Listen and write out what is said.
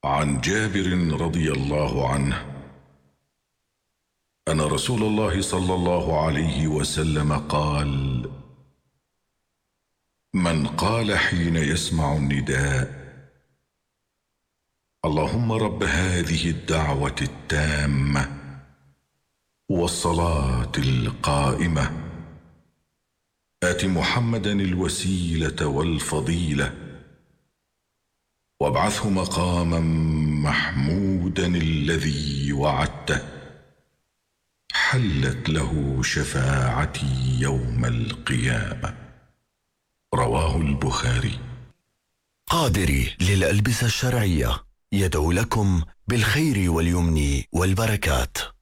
عن جابر رضي الله عنه أن رسول الله صلى الله عليه وسلم قال: من قال حين يسمع النداء: اللهم رب هذه الدعوة التامة والصلاة القائمة آت محمدا الوسيلة والفضيلة وابعثه مقاما محمودا الذي وعدته، حلت له شفاعتي يوم القيامة. رواه البخاري. قادري للألبسة الشرعية يدعو لكم بالخير واليمن والبركات.